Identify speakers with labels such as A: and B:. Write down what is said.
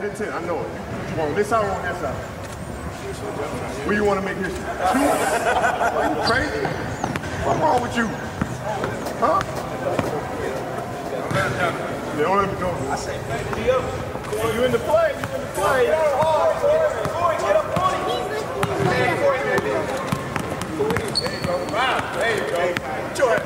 A: 10-10, I know it. You want this side or on that side? Where you want to make history? Shoot? Are you crazy? What's wrong with you? Huh? They don't let me go. I say, you in the play, you in the play. Get up on it. There you go. Wow, there you go. Enjoy it.